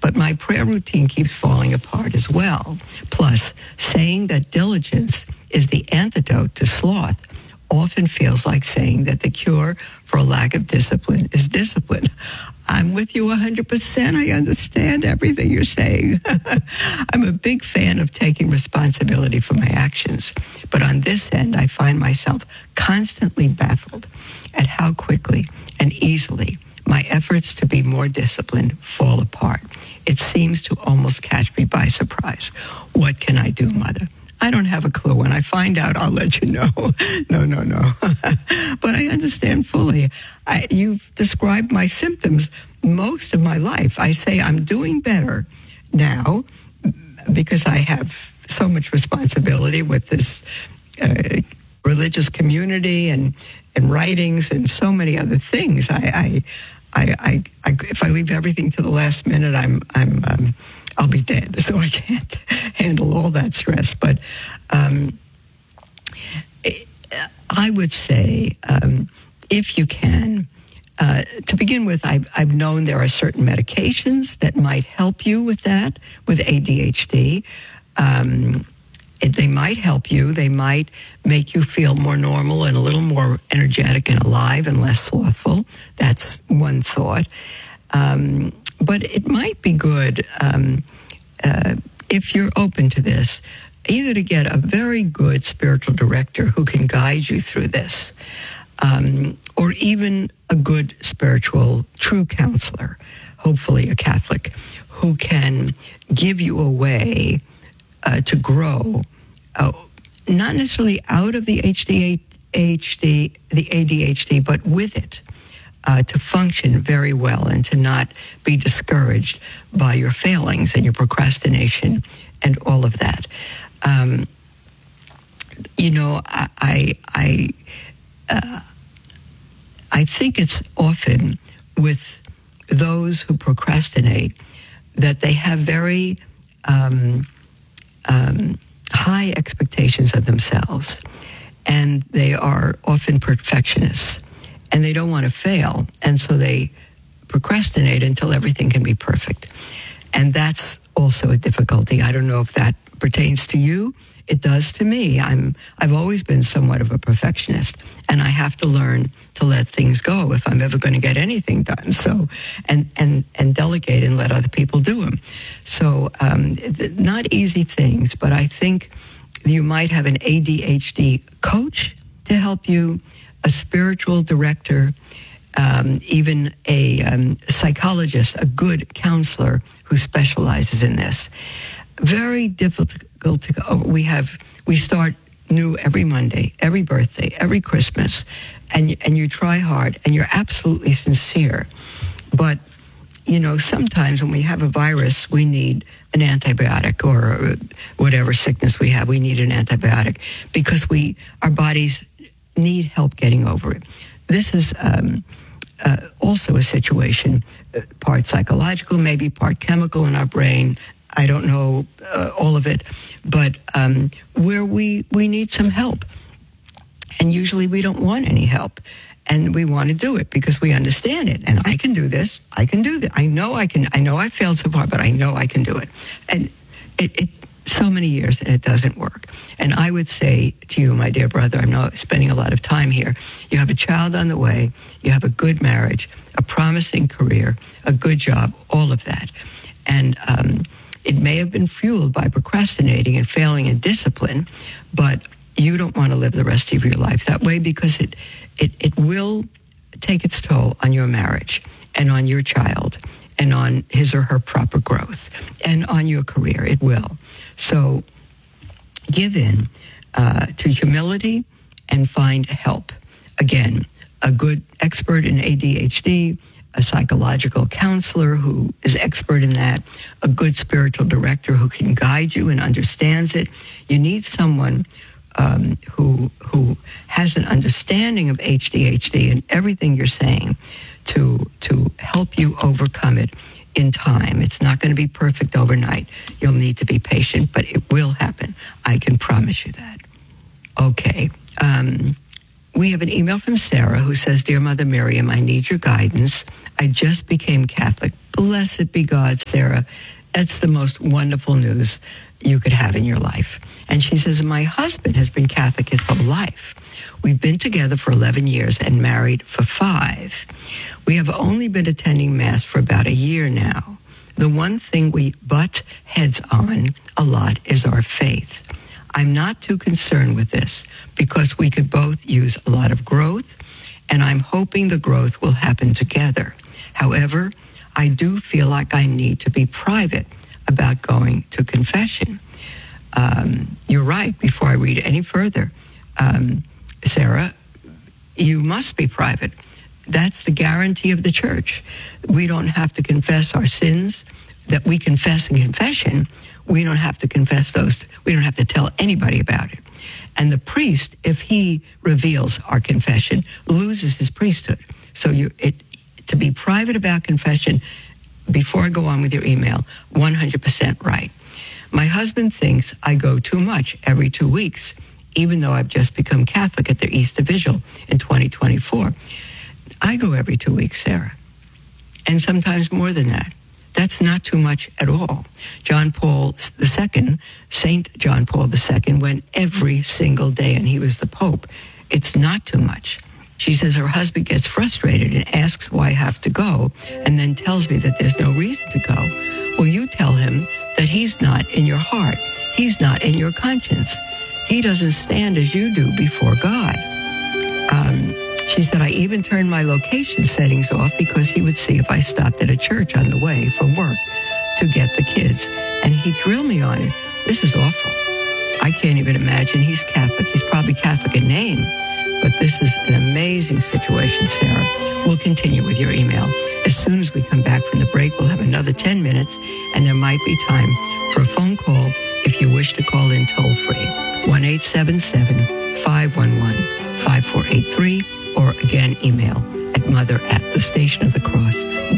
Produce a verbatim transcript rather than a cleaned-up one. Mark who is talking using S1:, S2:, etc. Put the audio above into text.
S1: but my prayer routine keeps falling apart as well. Plus, saying that diligence is the antidote to sloth often feels like saying that the cure for a lack of discipline is discipline. I'm with you one hundred percent. I understand everything you're saying. I'm a big fan of taking responsibility for my actions. But on this end, I find myself constantly baffled at how quickly and easily my efforts to be more disciplined fall apart. It seems to almost catch me by surprise. What can I do, Mother? I don't have a clue. When I find out, I'll let you know. No, no, no. But I understand fully. I, you've described my symptoms most of my life. I say I'm doing better now because I have so much responsibility with this uh, religious community and, and writings and so many other things. I, I, I, I, I if I leave everything to the last minute, I'm, I'm, um, I'll be dead. So I can't handle all that stress. But um, I would say, um, if you can, uh, to begin with, I've, I've known there are certain medications that might help you with that, with A D H D. Um, it, they might help you. They might make you feel more normal and a little more energetic and alive and less slothful. That's one thought. Um, but it might be good, um, uh, if you're open to this, either to get a very good spiritual director who can guide you through this, um, or even a good spiritual, true counselor, hopefully a Catholic, who can give you a way uh, to grow, uh, not necessarily out of the H D H D, the A D H D, but with it. Uh, to function very well and to not be discouraged by your failings and your procrastination and all of that. Um, you know, I I I, uh, I think it's often with those who procrastinate that they have very um, um, high expectations of themselves, and they are often perfectionists. And they don't want to fail, and so they procrastinate until everything can be perfect. And that's also a difficulty. I don't know if that pertains to you. It does to me. I'm, I've always been somewhat of a perfectionist, and I have to learn to let things go if I'm ever going to get anything done. So, and and and delegate and let other people do them. So, um, not easy things, but I think you might have an A D H D coach to help you, a spiritual director, um, even a um, psychologist, a good counselor who specializes in this. Very difficult to go. We have, we start new every Monday, every birthday, every Christmas, and you, and you try hard, and you're absolutely sincere. But, you know, sometimes when we have a virus, we need an antibiotic, or whatever sickness we have, we need an antibiotic because we, our bodies need help getting over it. This is um, uh, also a situation, uh, part psychological, maybe part chemical in our brain. I don't know uh, all of it, but um, where we, we need some help. And usually we don't want any help. And we want to do it because we understand it. And I can do this. I can do that. I know I can. I know I failed so far, but I know I can do it. And it, it so many years and it doesn't work. And I would say to you, my dear brother, I'm not spending a lot of time here. You have a child on the way. You have a good marriage, a promising career, a good job, all of that. And um, it may have been fueled by procrastinating and failing in discipline, but you don't want to live the rest of your life that way because it, it, it will take its toll on your marriage and on your child and on his or her proper growth and on your career. It will. So give in uh, to humility and find help. Again, a good expert in A D H D, a psychological counselor who is expert in that, a good spiritual director who can guide you and understands it. You need someone um, who who has an understanding of A D H D and everything you're saying to to help you overcome it in time. It's not going to be perfect overnight. You'll need to be patient, but it will happen. I can promise you that. Okay. Um, we have an email from Sarah who says, Dear Mother Miriam, I need your guidance. I just became Catholic Blessed be God, Sarah. That's the most wonderful news you could have in your life. And she says, my husband has been Catholic his whole life. We've been together for eleven years and married for five. We have only been attending Mass for about a year now. The one thing we butt heads on a lot is our faith. I'm not too concerned with this because we could both use a lot of growth, and I'm hoping the growth will happen together. However, I do feel like I need to be private about going to confession. Um, you're right. Before I read any further, um, Sarah, you must be private. That's the guarantee of the church. We don't have to confess our sins that we confess in confession. We don't have to confess those. We don't have to tell anybody about it. And the priest, if he reveals our confession, loses his priesthood. So you, it, to be private about confession, before I go on with your email, one hundred percent right. My husband thinks I go too much every two weeks, even though I've just become Catholic at their Easter Vigil in twenty twenty-four. I go every two weeks, Sarah, and sometimes more than that. That's not too much at all. John Paul the Second, Saint John Paul the Second, went every single day, and he was the Pope. It's not too much. She says her husband gets frustrated and asks why I have to go, and then tells me that there's no reason to go. Well, you tell him that he's not in your heart. He's not in your conscience. He doesn't stand as you do before God. Um, she said, I even turned my location settings off because he would see if I stopped at a church on the way from work to get the kids. And he drilled me on it. This is awful. I can't even imagine. He's Catholic. He's probably Catholic in name. But this is an amazing situation, Sarah. We'll continue with your email. As soon as we come back from the break, we'll have another ten minutes, and there might be time for a phone call if you wish to call in toll-free. one eight seven seven, five one one, five four eight three, or again, email at mother at the station of the cross